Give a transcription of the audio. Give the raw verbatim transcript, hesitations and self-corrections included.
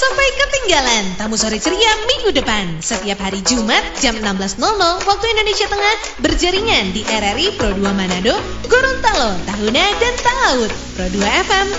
sampai ketinggalan tamu sore ceria minggu depan. Setiap hari Jumat jam enam belas nol nol waktu Indonesia Tengah berjaringan di R R I Pro dua Manado, Gorontalo, Tahuna, dan Talaut. Pro dua F M